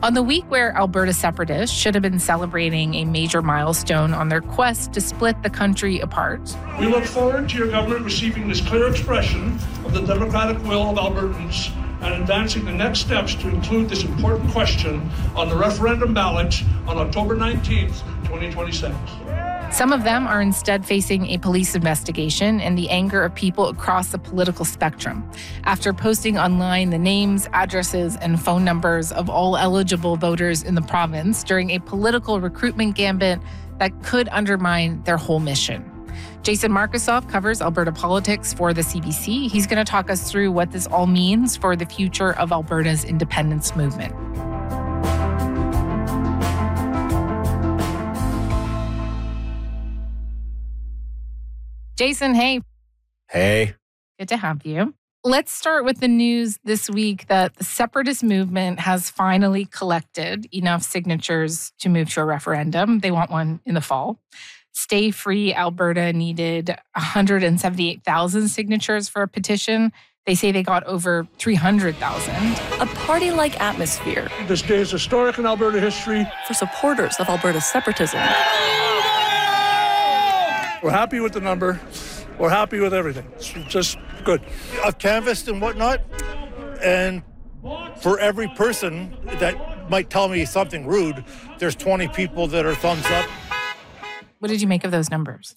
On the week where Alberta separatists should have been celebrating a major milestone on their quest to split the country apart. We look forward to your government receiving this clear expression of the democratic will of Albertans and advancing the next steps to include this important question on the referendum ballot on October 19th, 2026. Some of them are instead facing a police investigation and the anger of people across the political spectrum after posting online the names, addresses, and phone numbers of all eligible voters in the province during a political recruitment gambit that could undermine their whole mission. Jason Markusoff covers Alberta politics for the CBC. He's going to talk us through what this all means for the future of Alberta's independence movement. Jason, hey. Hey. Good to have you. Let's start with the news this week that the separatist movement has finally collected enough signatures to move to a referendum. They want one in the fall. Stay Free Alberta needed 178,000 signatures for a petition. They say they got over 300,000. A party-like atmosphere. This day is historic in Alberta history. For supporters of Alberta's separatism. We're happy with the number. We're happy with everything. It's just good. I've canvassed and whatnot, and for every person that might tell me something rude, there's 20 people that are thumbs up. What did you make of those numbers?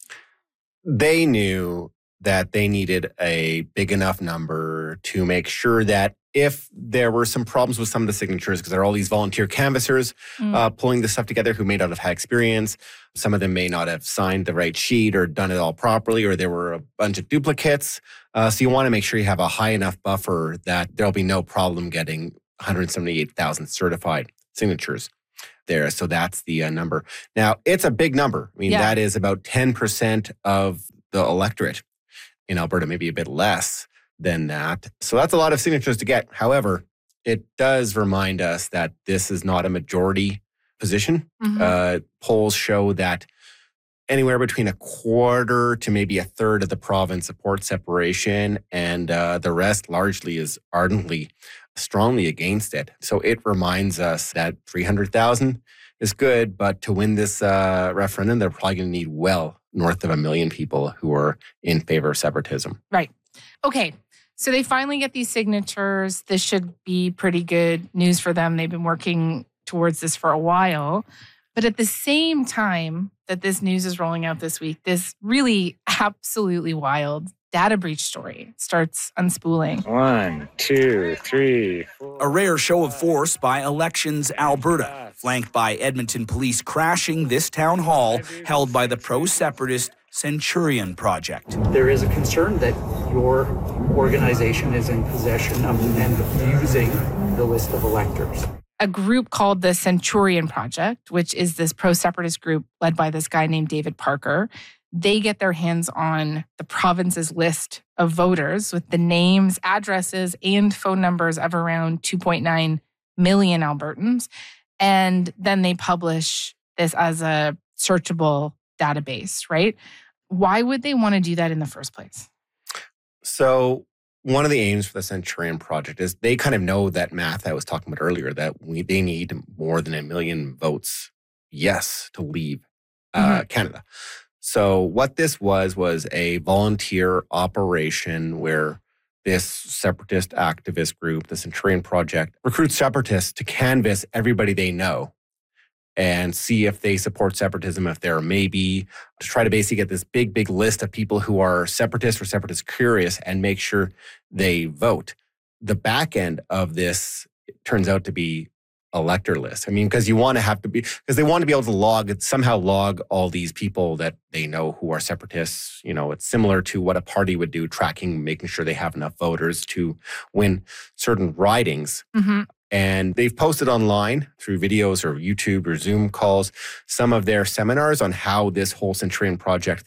They knew that they needed a big enough number to make sure that if there were some problems with some of the signatures, because there are all these volunteer canvassers pulling this stuff together who may not have had experience. Some of them may not have signed the right sheet or done it all properly, or there were a bunch of duplicates. So you want to make sure you have a high enough buffer that there'll be no problem getting 178,000 certified signatures there. So that's the number. Now, it's a big number. I mean, that is about 10% of the electorate in Alberta, maybe a bit less than that. So that's a lot of signatures to get. However, it does remind us that this is not a majority position. Polls show that anywhere between a quarter to maybe a third of the province supports separation, and the rest largely is ardently, strongly against it. So it reminds us that 300,000 is good, but to win this referendum, they're probably going to need well north of 1 million people who are in favor of separatism. Right. Okay. So they finally get these signatures. This should be pretty good news for them. They've been working towards this for a while. But at the same time that this news is rolling out this week, this really absolutely wild data breach story starts unspooling. 1, 2, 3, 4. A rare show of force by Elections Alberta, flanked by Edmonton police crashing this town hall held by the pro-separatist Centurion Project. There is a concern that your organization is in possession of and using the list of electors. A group called the Centurion Project, which is this pro-separatist group led by this guy named David Parker, they get their hands on the province's list of voters with the names, addresses, and phone numbers of around 2.9 million Albertans. And then they publish this as a searchable database, right? Why would they want to do that in the first place? So one of the aims for the Centurion Project is they kind of know that math I was talking about earlier, that they need more than 1 million votes, yes, to leave Canada. So what this was a volunteer operation where this separatist activist group, the Centurion Project, recruits separatists to canvass everybody they know and see if they support separatism, if there may be, to try to basically get this big list of people who are separatist or separatist curious and make sure they vote. The back end of this turns out to be elector list. I mean, because they want to be able to somehow log all these people that they know who are separatists. You know, it's similar to what a party would do, tracking, making sure they have enough voters to win certain ridings. And they've posted online through videos or YouTube or Zoom calls some of their seminars on how this whole Centurion Project